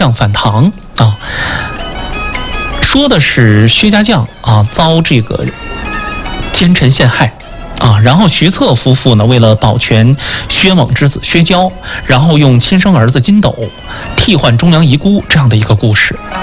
将反唐啊，说的是薛家将啊遭这个奸臣陷害。然后徐策夫妇呢，为了保全薛猛之子薛娇，然后用亲生儿子金斗替换中央遗孤这样的一个故事